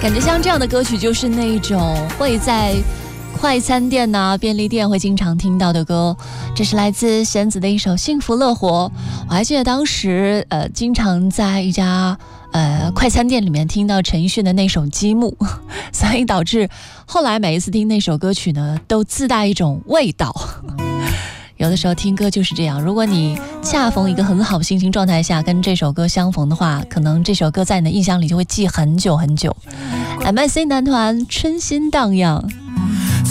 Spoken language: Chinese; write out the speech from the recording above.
感觉像这样的歌曲就是那种会在快餐店呐、便利店会经常听到的歌。这是来自弦子的一首《幸福乐活》。我还记得当时经常在一家快餐店里面听到陈奕迅的那首《积木》，所以导致后来每一次听那首歌曲呢，都自带一种味道。有的时候听歌就是这样，如果你恰逢一个很好的心情状态下跟这首歌相逢的话，可能这首歌在你的印象里就会记很久很久。MIC 男团春心荡漾。